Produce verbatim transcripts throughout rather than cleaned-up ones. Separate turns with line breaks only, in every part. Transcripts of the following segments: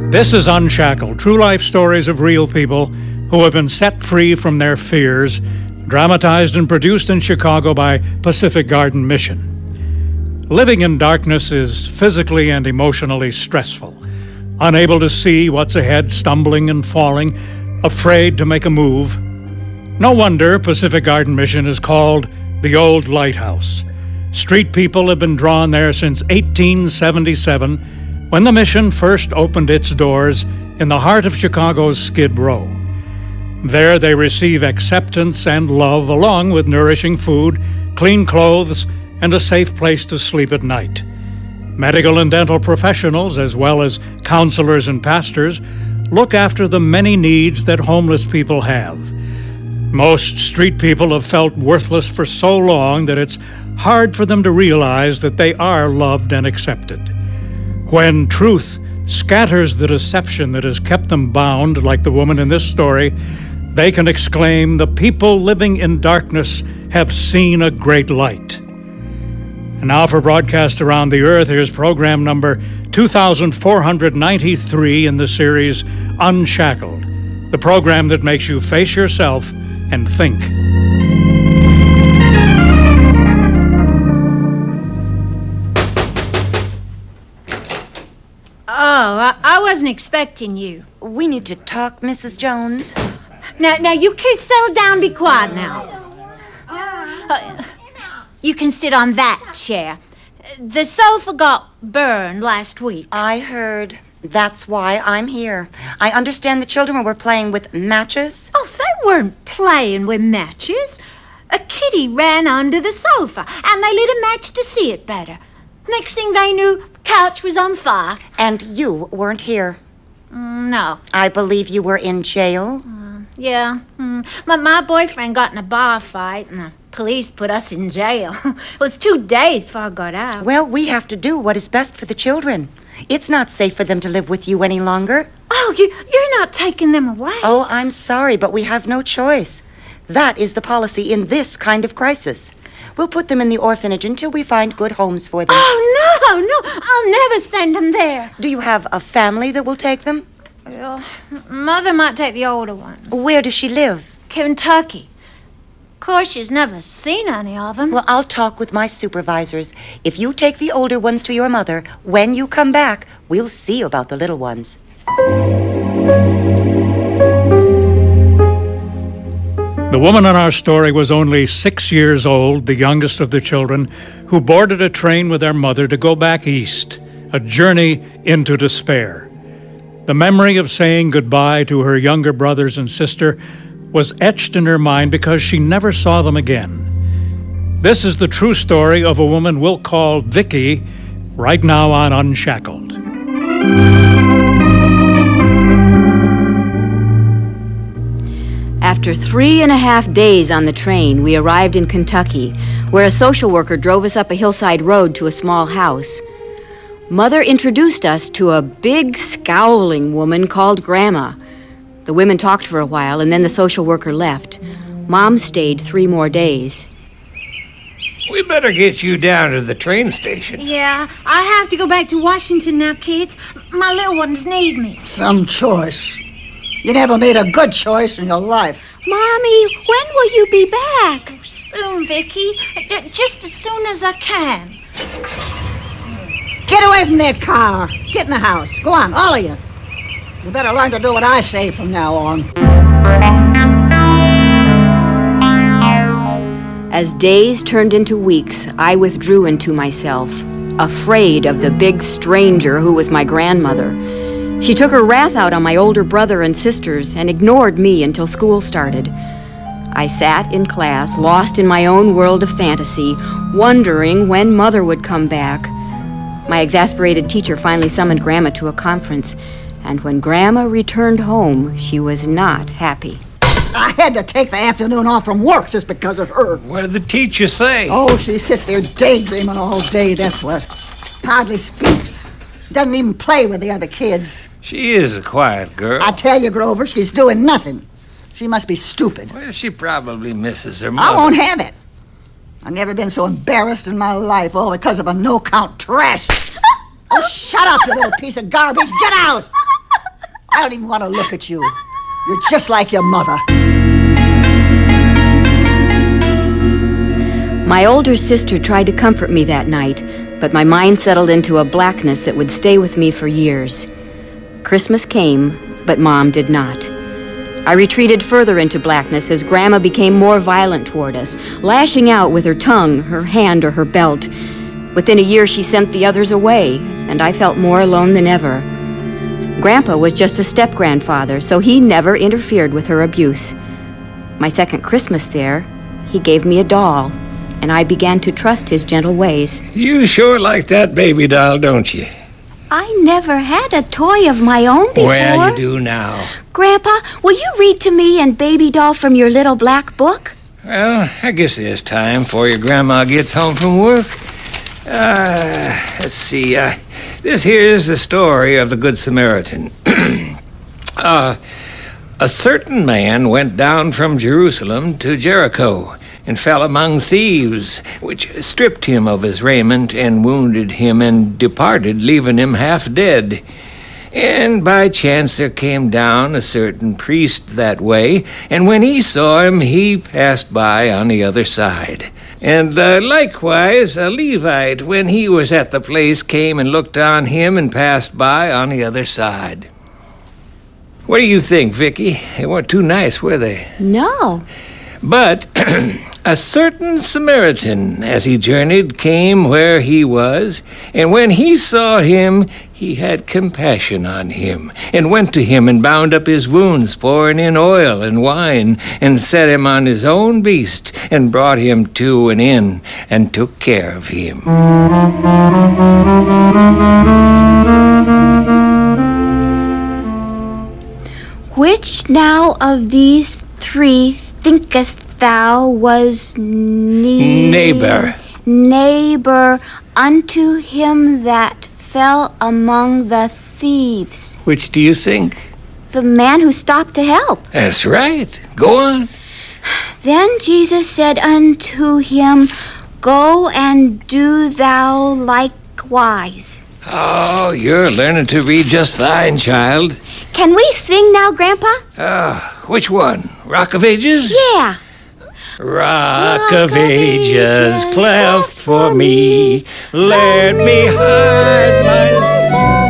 This is Unshackled, true life stories of real people who have been set free from their fears, dramatized and produced in Chicago by Pacific Garden Mission. Living in darkness is physically and emotionally stressful. Unable to see what's ahead, stumbling and falling, afraid to make a move. No wonder Pacific Garden Mission is called the Old Lighthouse. Street people have been drawn there since eighteen seventy-seven, when the mission first opened its doors in the heart of Chicago's Skid Row. There they receive acceptance and love, along with nourishing food, clean clothes, and a safe place to sleep at night. Medical and dental professionals, as well as counselors and pastors, look after the many needs that homeless people have. Most street people have felt worthless for so long that it's hard for them to realize that they are loved and accepted. When truth scatters the deception that has kept them bound, like the woman in this story, they can exclaim, "The people living in darkness have seen a great light." And now for broadcast around the earth, here's program number two thousand four hundred ninety-three in the series Unshackled, the program that makes you face yourself and think.
Oh, I, I wasn't expecting you.
We need to talk, Missus Jones.
Now, now, you kids settle down, be quiet now. Uh, you can sit on that chair. The sofa got burned last week.
I heard. That's why I'm here. I understand the children were playing with matches.
Oh, they weren't playing with matches. A kitty ran under the sofa, and they lit a match to see it better. Next thing they knew, couch was on fire.
And you weren't here.
Mm, no.
I believe you were in jail.
Uh, yeah. Mm. My, my boyfriend got in a bar fight, and the police put us in jail. It was two days before I got out.
Well, we have to do what is best for the children. It's not safe for them to live with you any longer.
Oh, you, you're not taking them away.
Oh, I'm sorry, but we have no choice. That is the policy in this kind of crisis. We'll put them in the orphanage until we find good homes for them.
Oh, no, no. I'll never send them there.
Do you have a family that will take them?
Well, Mother might take the older ones.
Where does she live?
Kentucky. Of course, she's never seen any of them.
Well, I'll talk with my supervisors. If you take the older ones to your mother, when you come back, we'll see about the little ones.
The woman in our story was only six years old, the youngest of the children, who boarded a train with their mother to go back east, a journey into despair. The memory of saying goodbye to her younger brothers and sister was etched in her mind because she never saw them again. This is the true story of a woman we'll call Vicky, right now on Unshackled.
After three and a half days on the train, we arrived in Kentucky, where a social worker drove us up a hillside road to a small house. Mother introduced us to a big, scowling woman called Grandma. The women talked for a while, and then the social worker left. Mom stayed three more days.
We better get you down to the train station.
Yeah, I have to go back to Washington now, kids. My little ones need me.
Some choice. You never made a good choice in your life.
Mommy, when will you be back? Soon, Vicky. Just as soon as I can.
Get away from that car. Get in the house. Go on, all of you. You better learn to do what I say from now on.
As days turned into weeks, I withdrew into myself, afraid of the big stranger who was my grandmother. She took her wrath out on my older brother and sisters and ignored me until school started. I sat in class, lost in my own world of fantasy, wondering when Mother would come back. My exasperated teacher finally summoned Grandma to a conference, and when Grandma returned home, she was not happy.
I had to take the afternoon off from work just because of her.
What did the teacher say?
Oh, she sits there daydreaming all day, that's what. Hardly speaks. Doesn't even play with the other kids.
She is a quiet girl.
I tell you, Grover, she's doing nothing. She must be stupid.
Well, she probably misses her mother.
I won't have it. I've never been so embarrassed in my life, all because of a no-count trash. Oh, shut up, you little piece of garbage. Get out! I don't even want to look at you. You're just like your mother.
My older sister tried to comfort me that night, but my mind settled into a blackness that would stay with me for years. Christmas came, but Mom did not. I retreated further into blackness as Grandma became more violent toward us, lashing out with her tongue, her hand, or her belt. Within a year, she sent the others away, and I felt more alone than ever. Grandpa was just a step-grandfather, so he never interfered with her abuse. My second Christmas there, he gave me a doll, and I began to trust his gentle ways.
You sure like that baby doll, don't you?
I never had a toy of my own before.
Well, you do now.
Grandpa, will you read to me and Baby Doll from your little black book?
Well, I guess there's time before your grandma gets home from work. Uh, let's see. Uh, this here is the story of the Good Samaritan. uh, a certain man went down from Jerusalem to Jericho and fell among thieves, which stripped him of his raiment and wounded him and departed, leaving him half dead. And by chance there came down a certain priest that way, and when he saw him, he passed by on the other side. And uh, likewise a Levite, when he was at the place, came and looked on him and passed by on the other side. What do you think, Vicky? They weren't too nice, were they?
No.
But a certain Samaritan, as he journeyed, came where he was, and when he saw him, he had compassion on him, and went to him and bound up his wounds, pouring in oil and wine, and set him on his own beast, and brought him to an inn, and took care of him.
Which now of these three thinkest thou was ne-
Neighbor.
Neighbor unto him that fell among the thieves?
Which do you think?
The man who stopped to help.
That's right. Go on.
Then Jesus said unto him, Go and do thou likewise.
Oh, you're learning to read just fine, child.
Can we sing now, Grandpa?
Ah, uh, which one? Rock of Ages?
Yeah.
Rock,
Rock
of,
of
ages,
ages,
cleft for me, let me hide myself.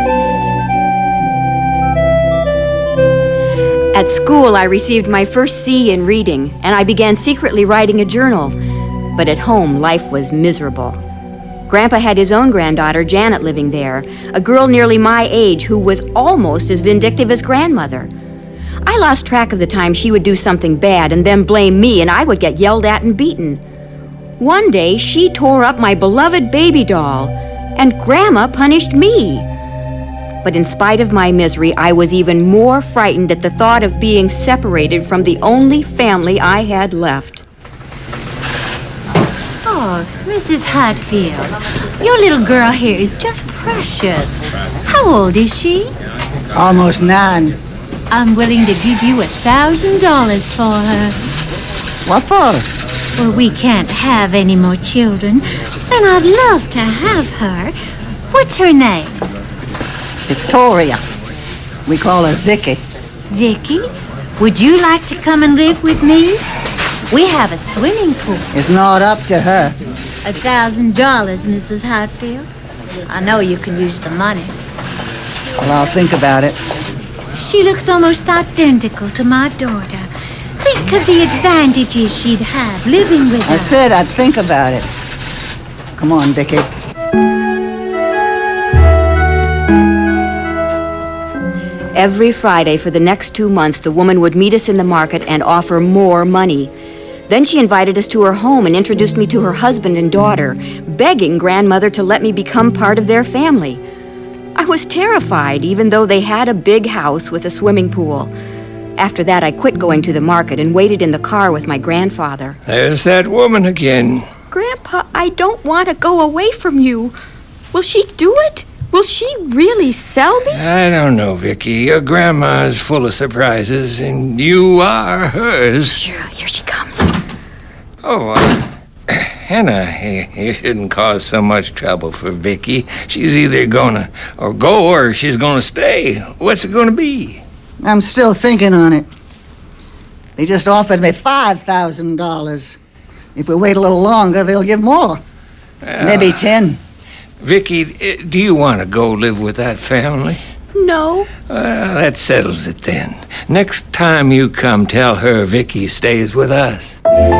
At school, I received my first C in reading, and I began secretly writing a journal. But at home, life was miserable. Grandpa had his own granddaughter, Janet, living there, a girl nearly my age who was almost as vindictive as grandmother. I lost track of the time she would do something bad and then blame me, and I would get yelled at and beaten. One day, she tore up my beloved baby doll, and Grandma punished me. But in spite of my misery, I was even more frightened at the thought of being separated from the only family I had left.
Oh, Missus Hatfield, your little girl here is just precious. How old is she?
Almost nine.
I'm willing to give you a thousand dollars for her.
What for?
Well, we can't have any more children, and I'd love to have her. What's her name?
Victoria. We call her Vicky.
Vicky? Would you like to come and live with me? We have a swimming pool.
It's not up to her.
A thousand dollars, Missus Hatfield. I know you can use the money.
Well, I'll think about it.
She looks almost identical to my daughter. Think of the advantages she'd have living with her.
I said I'd think about it. Come on, Vicky.
Every Friday for the next two months, the woman would meet us in the market and offer more money. Then she invited us to her home and introduced me to her husband and daughter, begging grandmother to let me become part of their family. I was terrified, even though they had a big house with a swimming pool. After that, I quit going to the market and waited in the car with my grandfather.
There's that woman again.
Grandpa, I don't want to go away from you. Will she do it? Will she really sell me?
I don't know, Vicky. Your grandma is full of surprises, and you are hers.
Sure, here she comes.
Oh, uh, Hannah, you, you shouldn't cause so much trouble for Vicky. She's either gonna or go or she's gonna stay. What's it gonna be?
I'm still thinking on it. They just offered me five thousand dollars. If we wait a little longer, they'll give more.
Well,
Maybe ten.
Vicky, eh, do you want to go live with that family?
No.
Well, that settles it then. Next time you come, tell her Vicky stays with us.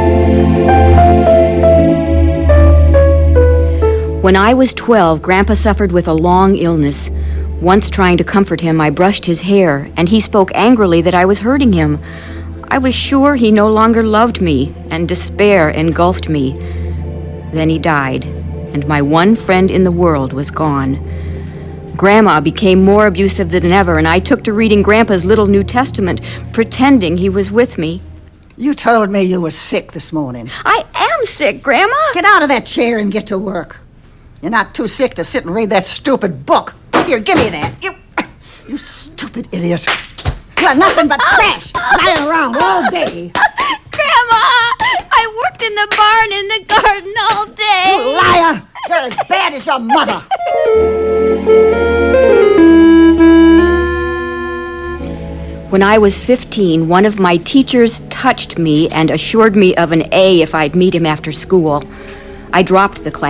When I was twelve, Grandpa suffered with a long illness. Once trying to comfort him, I brushed his hair, and he spoke angrily that I was hurting him. I was sure he no longer loved me, and despair engulfed me. Then he died, and my one friend in the world was gone. Grandma became more abusive than ever, and I took to reading Grandpa's little New Testament, pretending he was with me.
You told me you were sick this morning.
I am sick, Grandma.
Get out of that chair and get to work. You're not too sick to sit and read that stupid book. Here, give me that. You, you stupid idiot. You're nothing but trash, lying around all day.
Grandma, I worked in the barn and the garden all day.
You liar! You're as bad as your mother.
When I was fifteen, one of my teachers touched me and assured me of an A if I'd meet him after school. I dropped the class.